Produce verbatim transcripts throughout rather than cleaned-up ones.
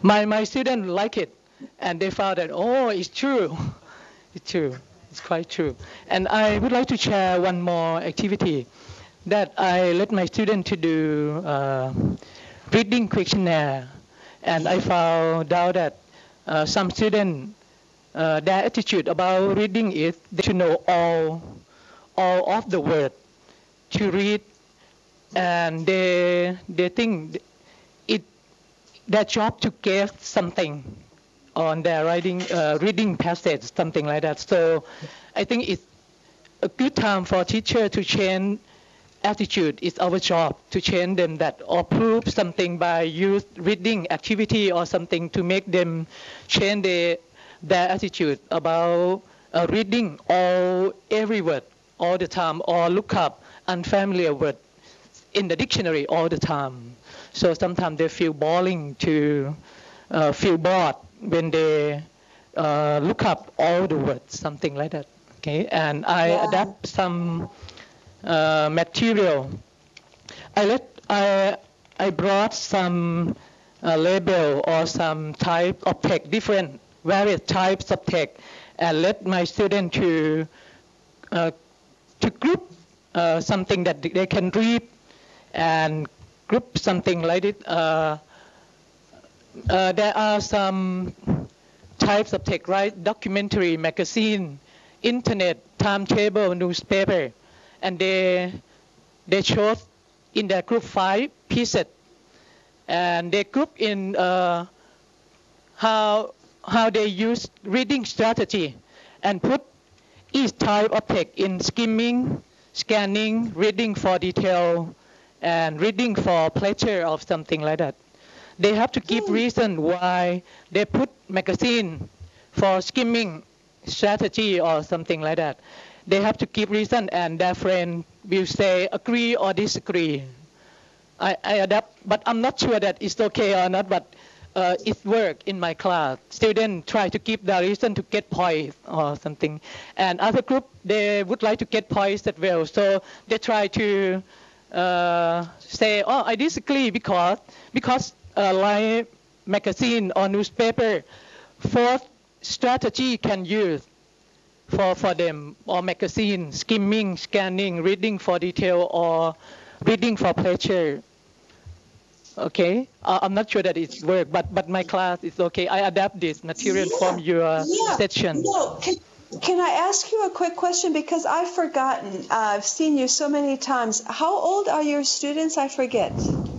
my my students like it, and they found that oh, it's true, it's true, it's quite true. And I would like to share one more activity that I let my students to do uh, reading questionnaire, and I found out that uh, some students uh, their attitude about reading is they to know all all of the word to read, and they they think it their job to guess something on their writing uh, reading passage, something like that. So I think it's a good time for teacher to change attitude. It's our job to change them that or prove something by use reading activity or something to make them change their, their attitude about uh, reading all every word all the time or look up unfamiliar word in the dictionary all the time. So sometimes they feel boring to uh, feel bored when they uh, look up all the words, something like that. Okay, and I Yeah. adapt some uh, material. I let I I brought some uh, label or some type of text, different various types of text, and let my student to uh, to group uh, something that they can read and group something like it. Uh, uh, there are some types of text, right? Documentary, magazine, internet, timetable, newspaper, and they they chose in their group five pieces, and they group in uh, how how they use reading strategy, and put each type of text in skimming, scanning, reading for detail, and reading for pleasure or something like that. They have to give reason why they put magazine for skimming strategy or something like that. They have to give reason, and their friend will say agree or disagree. I, I adapt, but I'm not sure that it's okay or not, but uh, it worked in my class. Students try to give the reason to get points or something. And other group, they would like to get points as well. So they try to uh, say, oh, I disagree because, because uh, like magazine or newspaper, fourth strategy can use for, for them, or magazine, skimming, scanning, reading for detail, or reading for pleasure. Okay, uh, I'm not sure that it's work, but but my class is okay. I adapt this material Yeah. from your Yeah. section. No, can, can I ask you a quick question? Because I've forgotten. Uh, I've seen you so many times. How old are your students? I forget.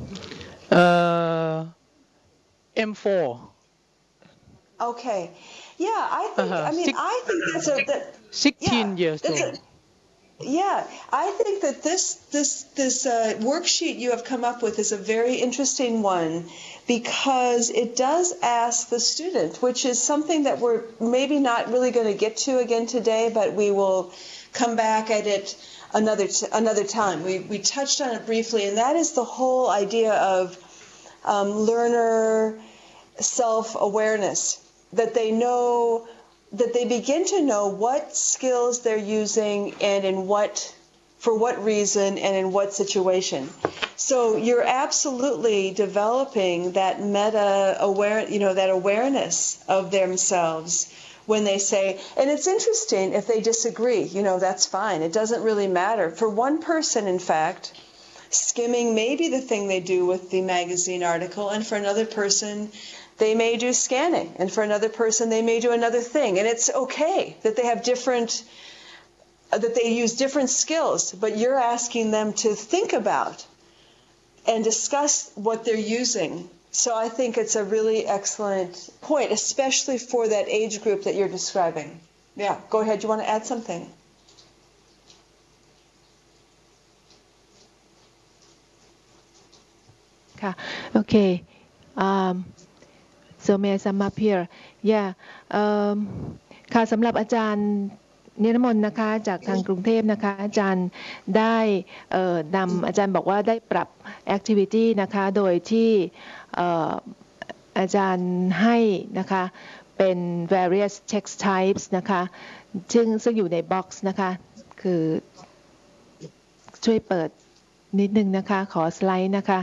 Uh, M four. Okay. Yeah, I think, Uh-huh. I mean, Six, I think that's a, that, yeah, sixteen years that's a, old. yeah, I think that this this this uh, worksheet you have come up with is a very interesting one because it does ask the student, which is something that we're maybe not really going to get to again today, but we will come back at it another t- another time. We we touched on it briefly, and that is the whole idea of um, learner self-awareness, that they know, that they begin to know what skills they're using and in what, for what reason and in what situation. So you're absolutely developing that meta aware, you know, that awareness of themselves when they say, and it's interesting if they disagree, you know, that's fine. It doesn't really matter. For one person, in fact, skimming may be the thing they do with the magazine article, and for another person, they may do scanning, and for another person, they may do another thing. And it's okay that they have different, that they use different skills, but you're asking them to think about and discuss what they're using. So I think it's a really excellent point, especially for that age group that you're describing. Yeah, go ahead. You want to add something? Okay. Um, so may I sum up here? Yeah. Um, ค่ะสำหรับอาจารย์นิรมนต์นะคะจากทางกรุงเทพนะคะอาจารย์ได้นำอาจารย์บอกว่าได้ปรับ activity นะคะโดยที่อาจารย์ให้นะคะเป็น various text types นะคะซึ่งซึ่งอยู่ใน box นะคะคือช่วยเปิดนิดนึงนะคะขอสไลด์นะคะ